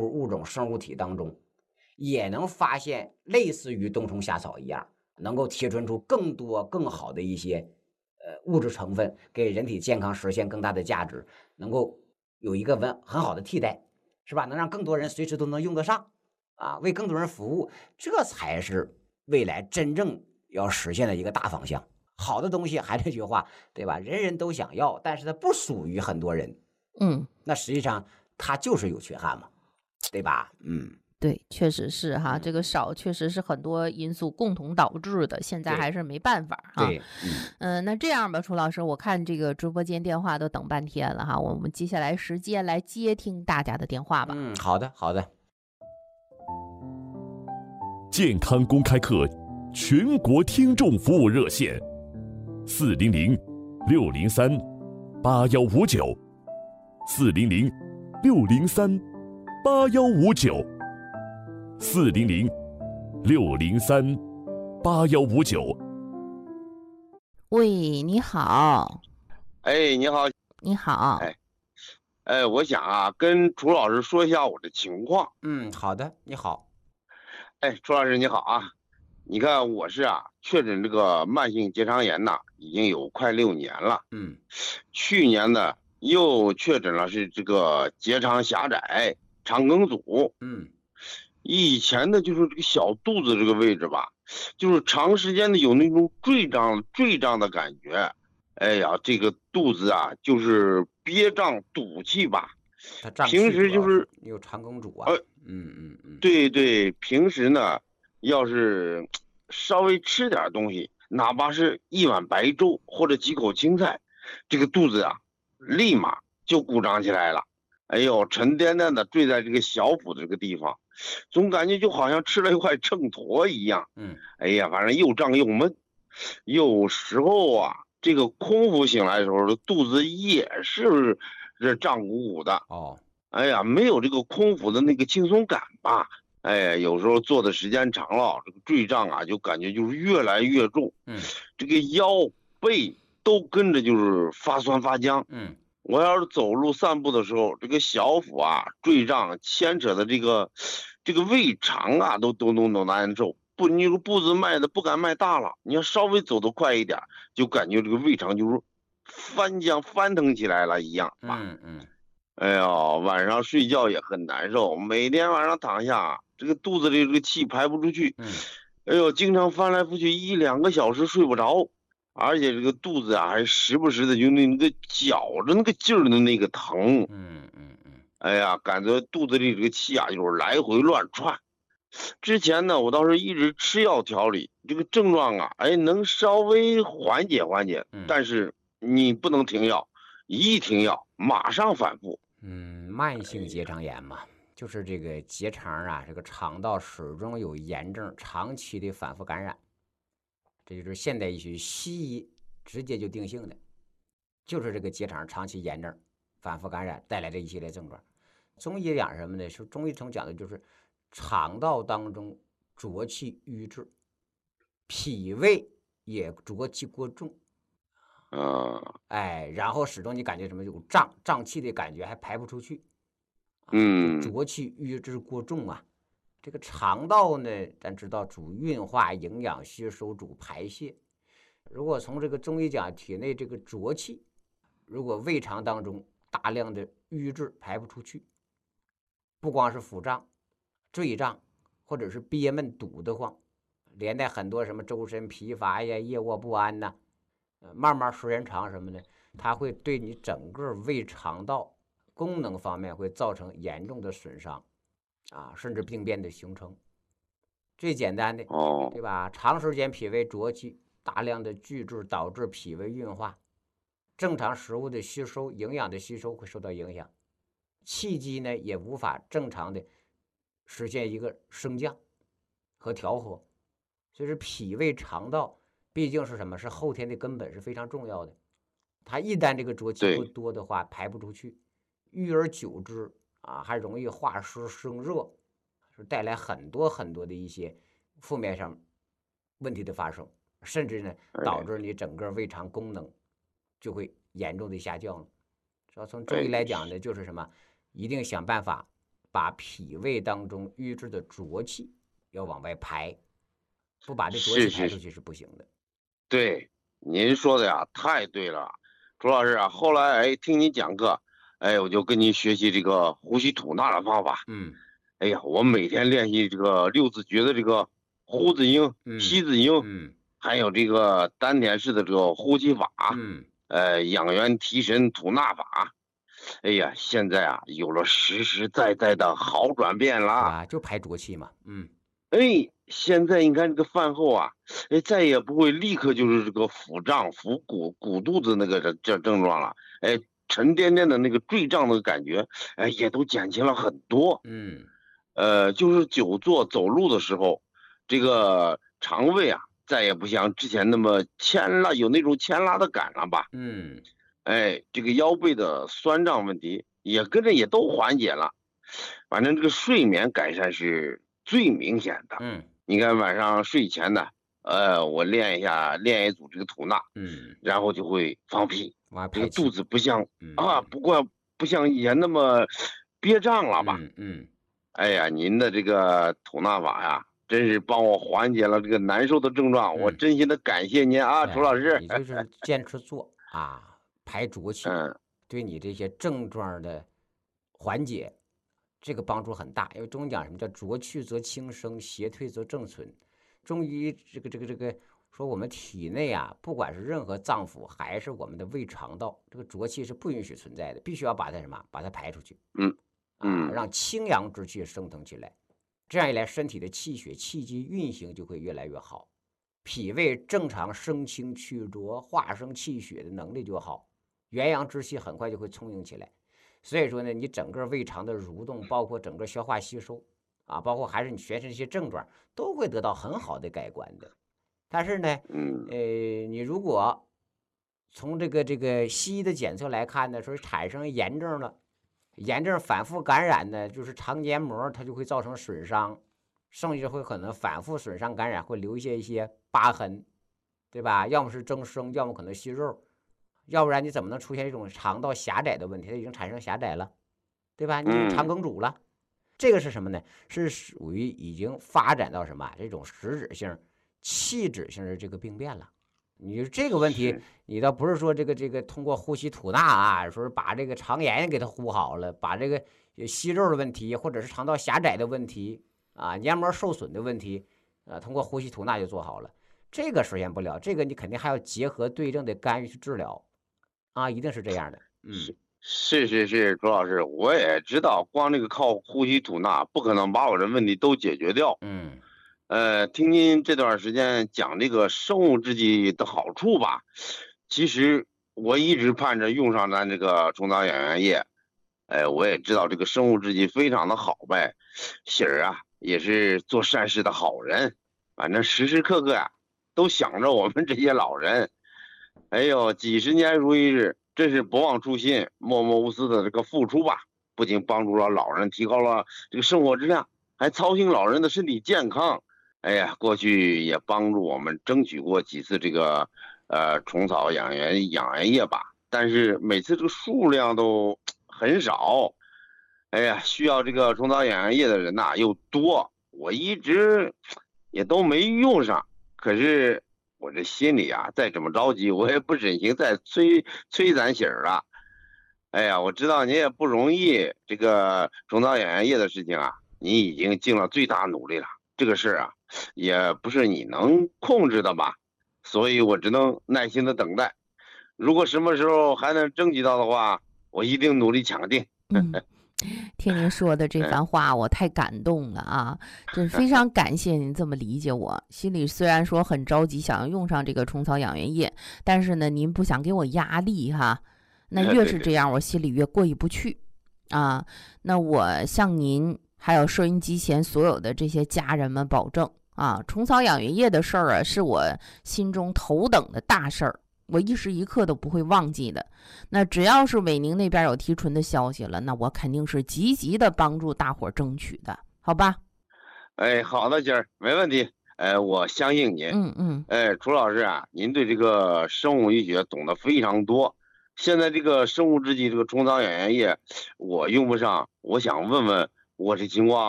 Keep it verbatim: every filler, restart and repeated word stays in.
物种生物体当中，也能发现类似于冬虫夏草一样，能够提纯出更多更好的一些呃物质成分，给人体健康实现更大的价值，能够有一个很很好的替代，是吧？能让更多人随时都能用得上啊，为更多人服务，这才是未来真正要实现的一个大方向。好的东西还是这句话，对吧？人人都想要，但是它不属于很多人， 嗯， 那实际上它就是有缺憾嘛，对吧？嗯， 对，确实是哈， 嗯这个少确实是很多因素共同导致的，现在对还是没办法哈。 对，嗯嗯，那这样吧，楚老师，我看这个直播间电话都等半天了哈，我们接下来时间来接听大家的电话吧。 嗯，好的好的。 健康公开课全国听众服务热线：四零零六零三八幺五九，四零零六零三八幺五九，四零零六零三八幺五九。 喂，你好， 哎，你好， 你好， 哎哎，我想啊，跟楚老师说一下我的情况。 嗯，好的，你好。 哎，楚老师你好啊，你看我是啊，确诊这个慢性结肠炎呐，已经有快六年了。 嗯去年呢，又确诊了是这个结肠狭窄、肠梗阻。 嗯以前呢，就是这个小肚子这个位置吧，就是长时间的有那种坠胀、坠胀的感觉。哎呀，这个肚子啊，就是憋胀、堵气吧。 它胀平气主要时就是你有肠梗阻啊。 呃嗯嗯嗯， 对对，平时呢，要是稍微吃点东西，哪怕是一碗白粥或者几口青菜，这个肚子啊，立马就鼓胀起来了。哎呦，沉甸甸的坠在这个小腹的这个地方，总感觉就好像吃了一块秤砣一样。 嗯哎呀，反正又胀又闷。有时候啊，这个空腹醒来的时候，肚子也是这胀鼓鼓的。 哦， 哎呀，没有这个空腹的那个轻松感吧？哎呀，有时候坐的时间长了，这个坠胀啊，就感觉就是越来越重， 嗯这个腰背都跟着就是发酸发僵。 嗯我要是走路散步的时候，这个小腹啊坠胀，牵扯的这个这个胃肠啊，都都都都难受。不，你这个步子迈的不敢迈大了，你要稍微走得快一点，就感觉这个胃肠就是翻江翻腾起来了一样啊。 嗯嗯哎呀，晚上睡觉也很难受，每天晚上躺下，这个肚子里这个气排不出去， 嗯哎呦，经常翻来覆去一两个小时睡不着，而且这个肚子啊，还时不时的就那那个绞着那个劲儿的那个疼。 嗯嗯嗯哎呀，感觉肚子里这个气啊，就是来回乱窜。之前呢，我倒是一直吃药调理，这个症状啊，哎，能稍微缓解缓解， 嗯但是你不能停药，一停药马上反复。 嗯，慢性结肠炎嘛，就是这个结肠啊，这个肠道始终有炎症，长期的反复感染，这就是现代医学西医直接就定性的，就是这个结肠长期炎症、反复感染带来的一系列症状。中医讲什么呢？是中医中讲的就是肠道当中浊气瘀滞，脾胃也浊气过重， 嗯哎，然后始终你感觉什么有胀胀气的感觉，还排不出去，啊，就嗯， 浊气瘀滞过重啊。这个肠道呢，咱知道主运化、营养吸收、主排泄。如果从这个中医讲，体内这个浊气，如果胃肠当中大量的瘀滞排不出去，不光是腹胀、坠胀，或者是憋闷堵得慌，连带很多什么周身疲乏呀、夜卧不安呐，呃，慢慢时间长什么的，它会对你整个胃肠道功能方面会造成严重的损伤，啊，甚至病变的形成。最简单的， 哦， 对吧？长时间脾胃浊气，大量的聚滞导致脾胃运化，正常食物的吸收、营养的吸收会受到影响，气机呢也无法正常的实现一个升降和调和。所以说，脾胃肠道毕竟是什么？是后天的根本，是非常重要的。它一旦这个浊气过对， 多的话，排不出去，遇而久之啊，还容易化湿生热，是带来很多很多的一些负面上问题的发生，甚至呢导哎致你整个胃肠功能就会严重的下降了。要从中医哎， 来讲呢，就是什么，一定想办法把脾胃当中郁滞的浊气要往外排，不把这浊气排出去是不行的。 对，您说的呀，太对了，朱老师啊。后来哎，听你讲课，哎，我就跟您学习这个呼吸吐纳的方法。 嗯， 哎呀，我每天练习这个六字诀的这个呼字音、吸字音， 嗯， 还有这个丹田式的这个呼吸法， 嗯， 呃，养元提神吐纳法。哎呀，现在啊，有了实实在在的好转变了， 啊，就排浊气嘛。嗯， 哎，现在你看这个饭后啊，哎，再也不会立刻就是这个腹胀、腹鼓、鼓肚子那个这这症状了，哎，沉甸甸的那个坠胀的感觉，哎，也都减轻了很多。 嗯， 呃，就是久坐走路的时候，这个肠胃啊，再也不像之前那么牵拉，有那种牵拉的感了吧？ 嗯， 哎，这个腰背的酸胀问题也跟着也都缓解了，反正这个睡眠改善是最明显的。 嗯， 你看晚上睡前呢，呃，我练一下，练一组这个吐纳， 嗯， 然后就会放屁，这个肚子不像、 嗯、 啊，不过不像以前那么憋胀了吧？ 嗯嗯。 哎呀，您的这个吐纳法呀，真是帮我缓解了这个难受的症状， 嗯、 我真心的感谢您啊， 哎、 楚老师。 你就是坚持做啊，排浊气， 嗯， 对你这些症状的缓解，这个帮助很大。因为中医讲什么叫浊去则轻生，邪退则正存。中医这个这个这个说我们体内啊，不管是任何脏腑还是我们的胃肠道，这个浊气是不允许存在的，必须要把它什么，把它排出去。 嗯。 啊，让清阳之气升腾起来，这样一来，身体的气血气机运行就会越来越好，脾胃正常生清去浊、化生气血的能力就好，元阳之气很快就会充盈起来。所以说呢，你整个胃肠的蠕动，包括整个消化吸收啊，包括还是你全身一些症状，都会得到很好的改观的。但是呢，呃，你如果从这个这个西医的检测来看呢，说产生炎症了。炎症反复感染呢，就是肠黏膜它就会造成损伤，甚至会可能反复损伤感染，会留下一些疤痕，对吧？要么是增生，要么可能息肉，要不然你怎么能出现这种肠道狭窄的问题？它已经产生狭窄了，对吧？你肠梗阻了，这个是什么呢？是属于已经发展到什么这种实质性、器质性的这个病变了。你这个问题，你倒不是说这个这个通过呼吸吐纳啊，说是把这个肠炎给它呼好了，把这个息肉的问题，或者是肠道狭窄的问题啊，黏膜受损的问题，啊，通过呼吸吐纳就做好了，这个实现不了，这个你肯定还要结合对症的干预去治疗，啊，一定是这样的。嗯， 是是是，朱老师，我也知道，光这个靠呼吸吐纳不可能把我这问题都解决掉。 嗯。 呃，听您这段时间讲这个生物制剂的好处吧，其实我一直盼着用上咱这个虫草养元液。哎，我也知道这个生物制剂非常的好呗，喜儿啊也是做善事的好人，反正时时刻刻呀、啊、都想着我们这些老人。哎呦，几十年如一日，真是不忘初心、默默无私的这个付出吧，不仅帮助了老人提高了这个生活质量，还操心老人的身体健康。哎呀，过去也帮助我们争取过几次这个呃虫草养元养元液吧，但是每次这个数量都很少。哎呀，需要这个虫草养元液的人呐、啊、又多，我一直也都没用上。可是我这心里啊再这么着急，我也不忍心再催催咱喜儿了。哎呀，我知道你也不容易，这个虫草养元液的事情啊，你已经尽了最大努力了。这个事儿啊，也不是你能控制的吧，所以我只能耐心的等待。如果什么时候还能争取到的话，我一定努力抢定。 嗯，听您说的这番话，我太感动了啊！真非常感谢您这么理解我。心里虽然说很着急，想要用上这个虫草养元液，但是呢，您不想给我压力哈。那越是这样，我心里越过意不去啊。那我向您还有收音机前所有的这些家人们保证啊，虫草养元液的事儿啊，是我心中头等的大事儿，我一时一刻都不会忘记的。那只要是伟宁那边有提纯的消息了，那我肯定是积极的帮助大伙争取的，好吧？ 哎，好的，姐儿，没问题。哎，我相信你。 嗯嗯。 哎，楚老师啊，您对这个生物医学懂得非常多。现在这个生物制剂这个虫草养元液，我用不上，我想问问我这经过